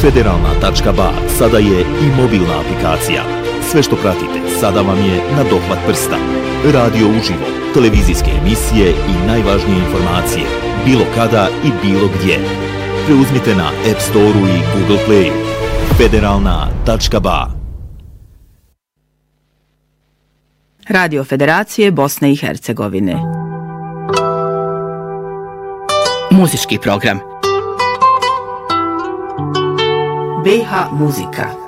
Federalna.ba sada je i mobilna aplikacija. Sve što pratite sada vam je na dohvat prsta. Radio uživo, televizijske emisije i najvažnije informacije, bilo kada i bilo gdje. Preuzmite na App Store-u i Google Play. Federalna.ba. Radio Federacije Bosne i Hercegovine. Muzički program. BiH muzika.